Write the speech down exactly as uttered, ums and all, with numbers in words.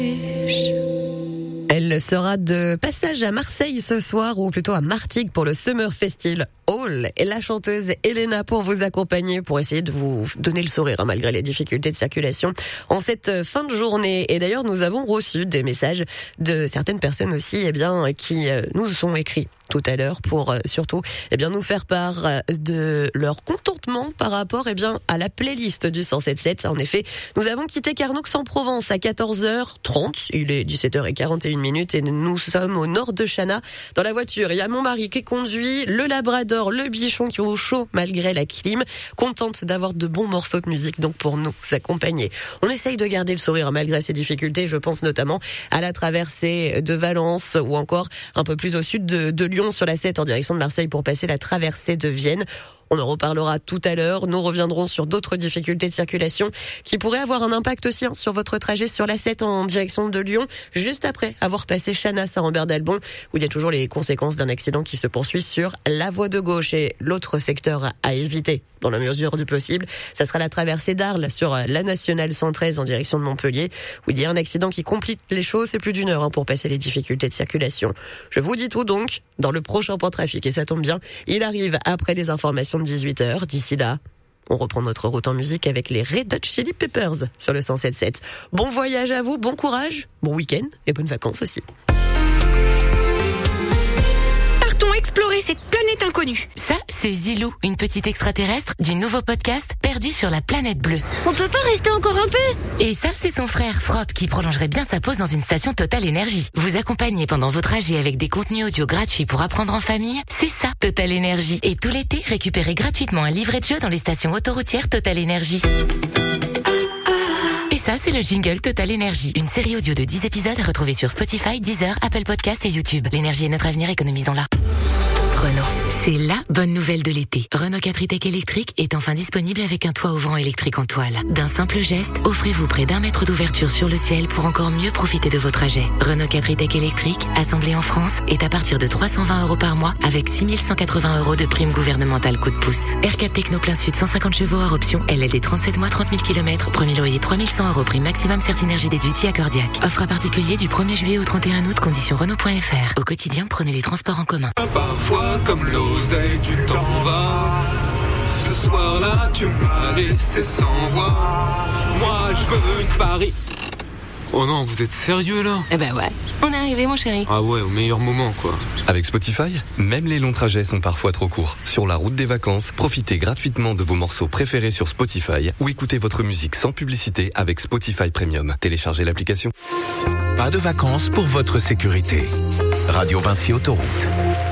Elle sera de passage à Marseille ce soir, ou plutôt à Martigues pour le Summer Festival Hall. Et la chanteuse Elena pour vous accompagner, pour essayer de vous donner le sourire, hein, malgré les difficultés de circulation en cette fin de journée. Et d'ailleurs, nous avons reçu des messages de certaines personnes aussi, eh bien, qui euh, nous ont écrit tout à l'heure pour euh, surtout, eh bien, nous faire part euh, de leur contentement par rapport, eh bien, à la playlist du cent sept sept. En effet, nous avons quitté Carnoux en Provence à quatorze heures trente. Il est dix-sept heures quarante et une minutes et nous sommes au nord de Chana. Dans la voiture, il y a mon mari qui conduit, le labrador, le bichon qui est au chaud malgré la clim. Contente d'avoir de bons morceaux de musique donc pour nous accompagner. On essaye de garder le sourire malgré ces difficultés. Je pense notamment à la traversée de Valence ou encore un peu plus au sud de, de Lyon sur la sept en direction de Marseille pour passer la traversée de Vienne. On en reparlera tout à l'heure. Nous reviendrons sur d'autres difficultés de circulation qui pourraient avoir un impact aussi hein, sur votre trajet sur la sept en direction de Lyon, juste après avoir passé Chana, Saint-Rambert d'Albon, où il y a toujours les conséquences d'un accident qui se poursuit sur la voie de gauche. Et l'autre secteur à éviter, dans la mesure du possible, ça sera la traversée d'Arles sur la nationale cent treize en direction de Montpellier, où il y a un accident qui complique les choses. C'est plus d'une heure hein, pour passer les difficultés de circulation. Je vous dis tout donc dans le prochain point trafic, et ça tombe bien, il arrive après les informations de dix-huit heures. D'ici là, on reprend notre route en musique avec les Red Hot Chili Peppers sur le cent sept sept. Bon voyage à vous, bon courage, bon week-end et bonnes vacances aussi. Partons explorer cette planète inconnue. Ça, c'est Zilou, une petite extraterrestre du nouveau podcast Perdu sur la planète bleue. On peut pas rester encore un peu? Et ça, c'est son frère Frop qui prolongerait bien sa pause dans une station Total Énergie. Vous accompagner pendant vos trajets avec des contenus audio gratuits pour apprendre en famille, c'est ça, Total Énergie. Et tout l'été, récupérez gratuitement un livret de jeu dans les stations autoroutières Total Énergie. Et ça, c'est le jingle Total Énergie. Une série audio de dix épisodes à retrouver sur Spotify, Deezer, Apple Podcasts et YouTube. L'énergie est notre avenir, économisons-la. Renault. C'est la bonne nouvelle de l'été. Renault quatre e-Tech électrique est enfin disponible avec un toit ouvrant électrique en toile. D'un simple geste, offrez-vous près d'un mètre d'ouverture sur le ciel pour encore mieux profiter de vos trajets. Renault quatre e-Tech électrique, assemblé en France, est à partir de trois cent vingt euros par mois avec six mille cent quatre-vingts euros de prime gouvernementale coup de pouce. R quatre Techno plein sud cent cinquante chevaux hors option, L L D trente-sept mois trente mille kilomètres, premier loyer trois mille cent euros prime maximum Certinergie déduit à Cordiac. Offre à particulier du premier juillet au trente et un août, conditions Renault point F R. Au quotidien, prenez les transports en commun. Parfois comme l'oseille, tu t'en vas. Ce soir-là, tu m'as laissé sans voix. Moi, je veux une Paris. Oh non, vous êtes sérieux là? Eh ben ouais, on est arrivé mon chéri. Ah ouais, au meilleur moment quoi. Avec Spotify, même les longs trajets sont parfois trop courts. Sur la route des vacances, profitez gratuitement de vos morceaux préférés sur Spotify ou écoutez votre musique sans publicité avec Spotify Premium. Téléchargez l'application. Pas de vacances pour votre sécurité. Radio Vinci Autoroute.